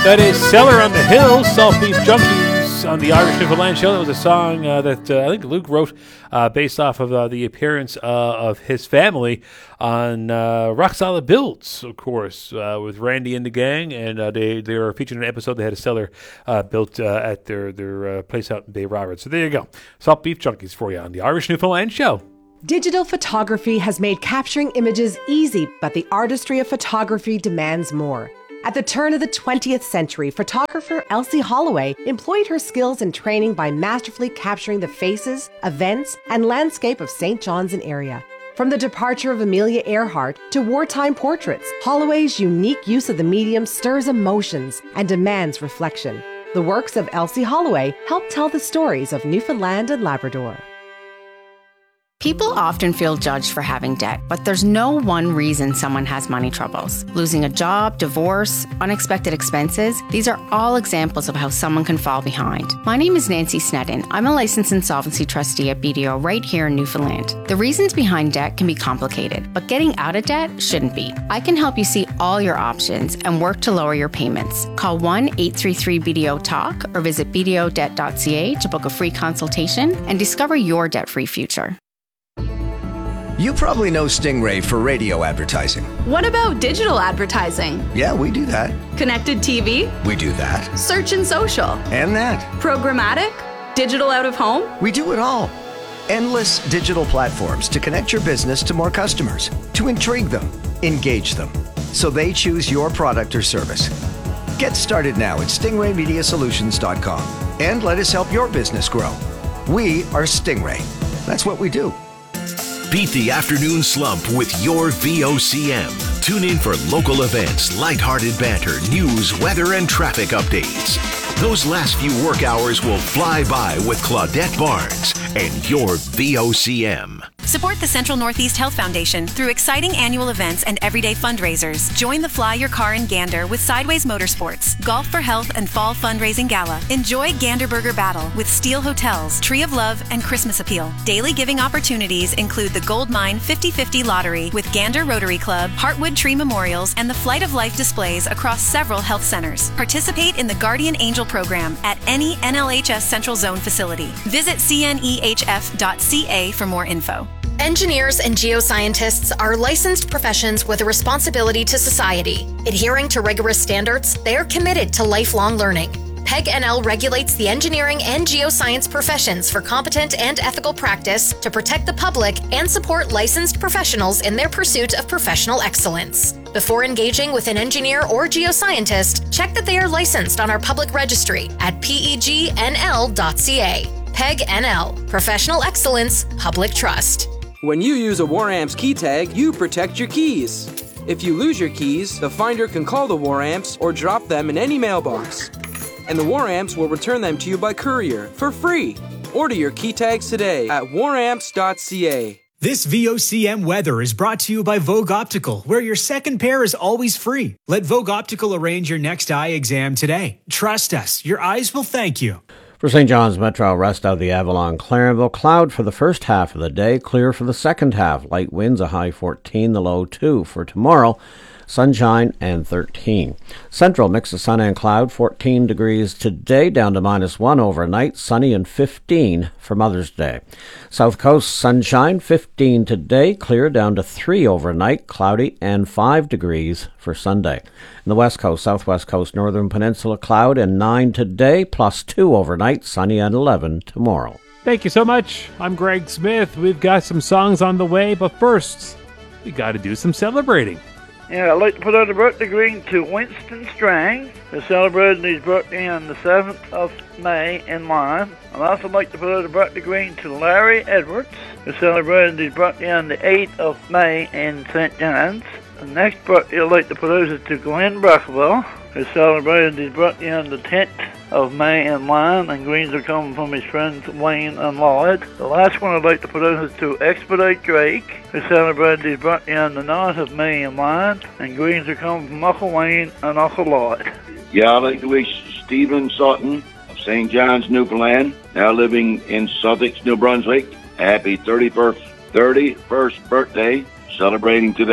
That is Cellar on the Hill, Salt Beef Junkies on the Irish Newfoundland Show. That was a song that I think Luke wrote based off of the appearance of his family on Rock Solid Builds, of course, with Randy and the gang. And they were featured in an episode. They had a cellar built at their place out in Bay Roberts. So there you go. Salt Beef Junkies for you on the Irish Newfoundland Show. Digital photography has made capturing images easy, but the artistry of photography demands more. At the turn of the 20th century, photographer Elsie Holloway employed her skills and training by masterfully capturing the faces, events, and landscape of St. John's and area. From the departure of Amelia Earhart to wartime portraits, Holloway's unique use of the medium stirs emotions and demands reflection. The works of Elsie Holloway help tell the stories of Newfoundland and Labrador. People often feel judged for having debt, but there's no one reason someone has money troubles. Losing a job, divorce, unexpected expenses, these are all examples of how someone can fall behind. My name is Nancy Snedden. I'm a licensed insolvency trustee at BDO right here in Newfoundland. The reasons behind debt can be complicated, but getting out of debt shouldn't be. I can help you see all your options and work to lower your payments. Call 1-833-BDO-TALK or visit bdodebt.ca to book a free consultation and discover your debt-free future. You probably know Stingray for radio advertising. What about digital advertising? Yeah, we do that. Connected TV? We do that. Search and social? And that. Programmatic? Digital out of home? We do it all. Endless digital platforms to connect your business to more customers, to intrigue them, engage them, so they choose your product or service. Get started now at stingraymediasolutions.com and let us help your business grow. We are Stingray. That's what we do. Beat the afternoon slump with your VOCM. Tune in for local events, lighthearted banter, news, weather, and traffic updates. Those last few work hours will fly by with Claudette Barnes and your VOCM. Support the Central Northeast Health Foundation through exciting annual events and everyday fundraisers. Join the Fly Your Car in Gander with Sideways Motorsports, Golf for Health and Fall Fundraising Gala. Enjoy Gander Burger Battle with Steel Hotels, Tree of Love, and Christmas Appeal. Daily giving opportunities include the Gold Mine 50/50 Lottery with Gander Rotary Club, Heartwood Tree Memorials, and the Flight of Life displays across several health centers. Participate in the Guardian Angel program at any NLHS Central Zone facility. Visit cnehf.ca for more info. Engineers and geoscientists are licensed professions with a responsibility to society. Adhering to rigorous standards, they are committed to lifelong learning. PEG NL regulates the engineering and geoscience professions for competent and ethical practice to protect the public and support licensed professionals in their pursuit of professional excellence. Before engaging with an engineer or geoscientist, check that they are licensed on our public registry at pegnl.ca. PEG NL, Professional Excellence, Public Trust. When you use a WarAmps key tag, you protect your keys. If you lose your keys, the finder can call the WarAmps or drop them in any mailbox. And the WarAmps will return them to you by courier for free. Order your key tags today at waramps.ca. This VOCM weather is brought to you by Vogue Optical, where your second pair is always free. Let Vogue Optical arrange your next eye exam today. Trust us, your eyes will thank you. For St. John's Metro, rest out the Avalon, Clarenville. Cloud for the first half of the day, clear for the second half. Light winds, a high 14, the low 2. For tomorrow, sunshine and 13. Central, mix of sun and cloud, 14 degrees today, down to -1 overnight, sunny and 15 for Mother's Day. South Coast, sunshine, 15 today, clear down to 3 overnight, cloudy and 5 degrees for Sunday. In the West Coast, Southwest Coast, Northern Peninsula, cloud and 9 today, +2 overnight, sunny and 11 tomorrow. Thank you so much. I'm Greg Smith. We've got some songs on the way, but first, we got to do some celebrating. Yeah, I'd like to put out a birthday greeting to Winston Strang, who's celebrating his birthday on the 7th of May in Lyme. I'd also like to put out a birthday greeting to Larry Edwards, who's celebrating his birthday on the 8th of May in St. John's. The next birthday I'd like to put out is to Glenn Brockwell, who's celebrating his birthday on the 10th of May in Lyme, and greens are coming from his friends Wayne and Lloyd. The last one I'd like to put out is to Expedite Drake, who celebrated his birthday on the 9th of May in Lyme, and greens are coming from Uncle Wayne and Uncle Lloyd. Yeah, I'd like to wish Stephen Sutton of St. John's, Newfoundland, now living in Sussex, New Brunswick, a happy 31st birthday, celebrating today.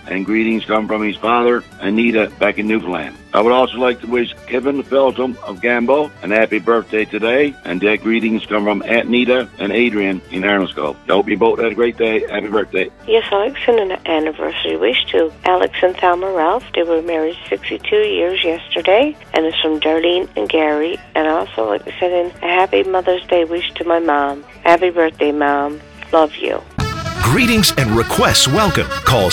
and greetings come from his father, Anita, back in Newfoundland. I would also like to wish Kevin Feltham of Gambo an happy birthday today, and their greetings come from Aunt Nita and Adrian in Arnold's-Cove. I hope you both had a great day. Happy birthday. Yes, I'd like to send an anniversary wish to Alex and Thelma Ralph. They were married 62 years yesterday, and it's from Darlene and Gary. And I also like to send in a happy Mother's Day wish to my mom. Happy birthday, Mom. Love you. Greetings and requests welcome. Call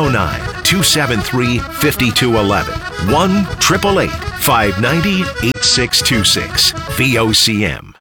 709-273-5211. 1-888-590-8626. VOCM.